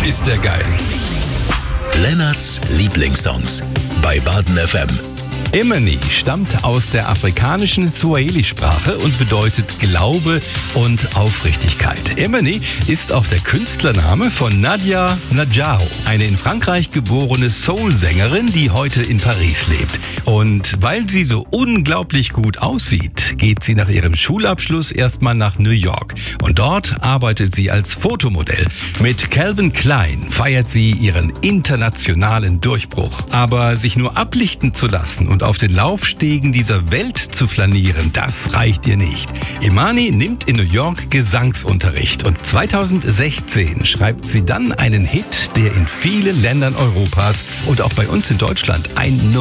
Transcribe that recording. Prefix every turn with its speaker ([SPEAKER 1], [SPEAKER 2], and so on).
[SPEAKER 1] ist der geil.
[SPEAKER 2] Lennarts Lieblingssongs bei Baden FM.
[SPEAKER 1] Imani stammt aus der afrikanischen Swahili-Sprache und bedeutet Glaube und Aufrichtigkeit. Imani ist auch der Künstlername von Nadia Njao, eine in Frankreich geborene Soul-Sängerin, die heute in Paris lebt. Und weil sie so unglaublich gut aussieht, geht sie nach ihrem Schulabschluss erstmal nach New York. Und dort arbeitet sie als Fotomodell. Mit Calvin Klein feiert sie ihren internationalen Durchbruch. Aber sich nur ablichten zu lassen und auf den Laufstegen dieser Welt zu flanieren, das reicht ihr nicht. Imani nimmt in New York Gesangsunterricht und 2016 schreibt sie dann einen Hit, der in vielen Ländern Europas und auch bei uns in Deutschland ein